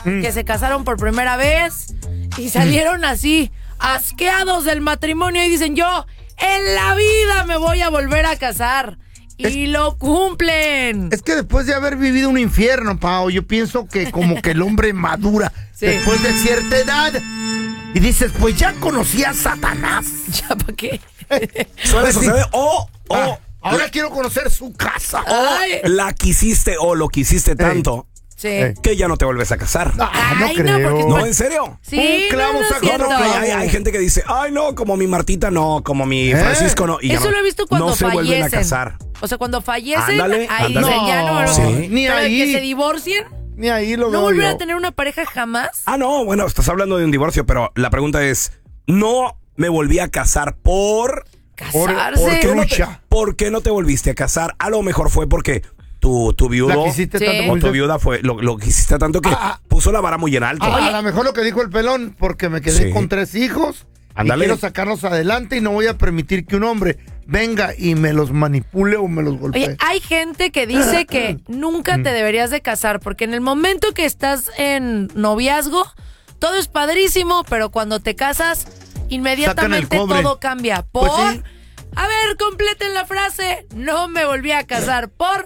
que se casaron por primera vez y salieron así, asqueados del matrimonio y dicen, yo en la vida me voy a volver a casar. Y lo cumplen. Es que después de haber vivido un infierno, Pao, yo pienso que como que el hombre madura después de cierta edad. Y dices, pues ya conocí a Satanás. ¿Ya para qué? Suele suceder. Ahora quiero conocer su casa. La quisiste o lo quisiste tanto que ya no te vuelves a casar. No creo. No, ¿en serio? Sí, un clavo saca otro clavo. Hay gente que dice, ay no, como mi Martita no, como mi Francisco no. Y eso lo he visto cuando no se fallecen. vuelven a casar. O sea, cuando fallecen, Ándale. dicen ya no. Sí. Ni pero ahí. que se divorcien, Ni ahí lo no veo volver yo. a tener una pareja jamás. No, bueno, estás hablando de un divorcio, pero la pregunta es, no me volví a casar por... Casarse. ¿Por qué no te volviste a casar? A lo mejor fue porque tu viudo La quisiste tanto. o tu viuda fue lo quisiste tanto que puso la vara muy en alto. A lo mejor lo que dijo el pelón, porque me quedé con 3 hijos. Ándale. Y quiero sacarlos adelante y no voy a permitir que un hombre venga y me los manipule o me los golpee. Oye, hay gente que dice que nunca te deberías de casar porque en el momento que estás en noviazgo, todo es padrísimo, pero cuando te casas, inmediatamente todo cambia. Pues sí. A ver, completen la frase. No me volví a casar por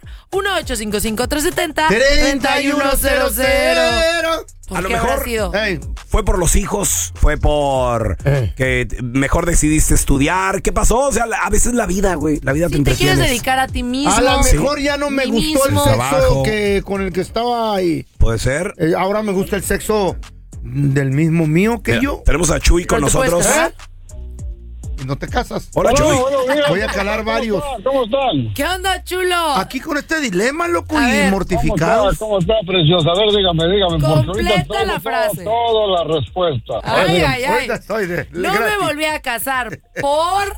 1-855-370-3100. A lo ¿Qué mejor habrá sido? fue por los hijos, fue por que mejor decidiste estudiar. ¿Qué pasó? O sea, a veces la vida, güey, la vida te Si te entretiene. quieres dedicar a ti mismo. A lo mejor ya no me gustó el sexo Trabajo. con el que estaba ahí. Puede ser. Ahora me gusta el sexo del mismo mío que Mira, yo. tenemos a Chuy con nosotros. Y no te casas. Hola, Chuy. Voy a calar varios. ¿Cómo están? ¿Qué onda, chulo? Aquí con este dilema, loco, A y ver, mortificados. ¿Cómo está, preciosa? A ver, dígame, porque ahorita Completa la frase. toda la respuesta. A ver, Ay, dígame. ay, ay. Ahorita estoy No me volví a casar por...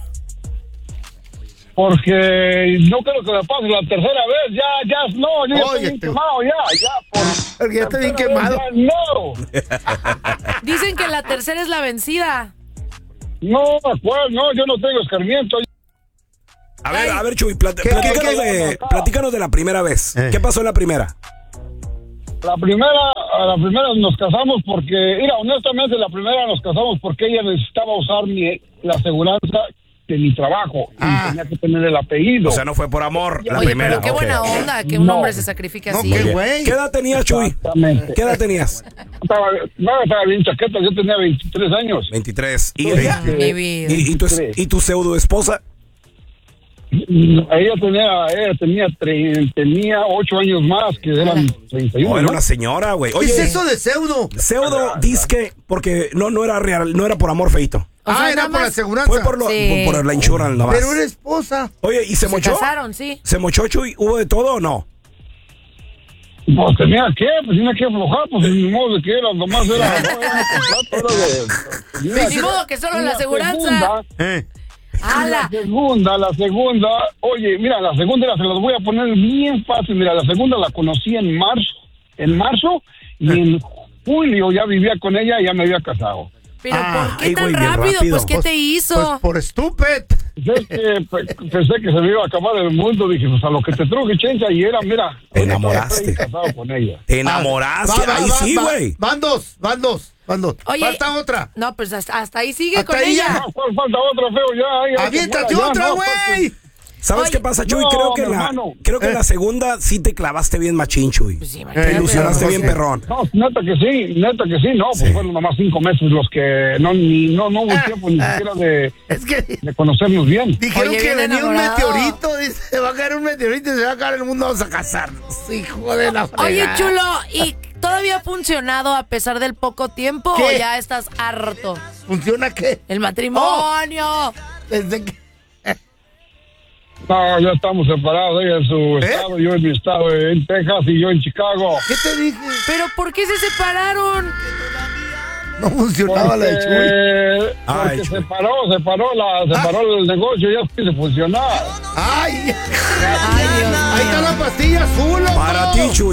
Porque no creo que me pase la tercera vez, yo ya estoy bien quemado, Porque ya estoy bien quemado. No, Dicen que la tercera es la vencida. no, pues, no, yo no tengo escarmiento. A ver, Chuy, platícanos de la primera vez. ¿Qué pasó en la primera? A la primera nos casamos porque, mira, honestamente, la primera nos casamos porque ella necesitaba usar la aseguranza de mi trabajo y tenía que tener el apellido. O sea, no fue por amor la Oye, primera. pero qué buena onda que un hombre se sacrifique así. qué güey. ¿Qué edad tenías, Chuy? Exactamente. ¿Qué edad tenías? Estaba bien chaqueta, yo tenía 23 años. 23. ¿Y, Mi vida. y tu pseudo esposa? Ella tenía 8 años más, que eran 31. No, era ¿no? una señora, güey. ¿Qué Oye, es eso de pseudo? pseudo disque porque no era real, no era por amor feito. O sea, era nada por la más aseguranza. Fue por la insurance nada más. Pero era esposa. Oye, ¿y se mochó? casaron, sí. ¿Se mochó, Chuy? ¿Hubo de todo o no? Pues tenía que aflojar, pues ni modo de que era, nomás era Ni modo que solo la aseguranza. La segunda, oye, mira, la segunda se las voy a poner bien fácil. Mira, la segunda la conocí en marzo y en julio ya vivía con ella y ya me había casado. Pero ¿por qué ay, tan güey, bien rápido? rápido. Pues, ¿qué te hizo? Pues por estúpido. Es que pensé que se me iba a acabar el mundo, dije, pues a lo que te truje, chencha, y era, mira. Te enamoraste. Estoy casado con ella. Te enamoraste. Ahí sí, güey. Van dos. Oye, falta otra. No, pues hasta ahí sigue Hasta con ahí ella. ya. No, falta otra, feo, ya. Aviéntate otra, güey. ¿Sabes qué pasa, Chuy? no, Creo que en la segunda sí te clavaste bien machín, Chuy. Pues sí, Te imagínate. ilusionaste bien perrón. No, neta que sí, no, pues fueron nomás 5 meses los que no hubo tiempo ni siquiera Es que de conocernos bien. dijeron Oye, que bien venía un enamorado. meteorito, dice, va a caer un meteorito y se va a acabar el mundo, vamos a casarnos. Hijo de la fregada. Oye, chulo, ¿y todavía ha funcionado a pesar del poco tiempo ¿Qué? o ya estás harto? ¿Funciona qué? El matrimonio. Desde que... No, ya estamos separados, ella en su estado, yo en mi estado, en Texas y yo en Chicago. ¿Qué te dije? ¿Pero por qué se separaron? No funcionaba la de Chuy. Porque Chuy. se paró el negocio, ya quiso funcionar. ¡Ay! Ay, Dios Ahí está mío. la pastilla azul, loco. Para ti, Chuy.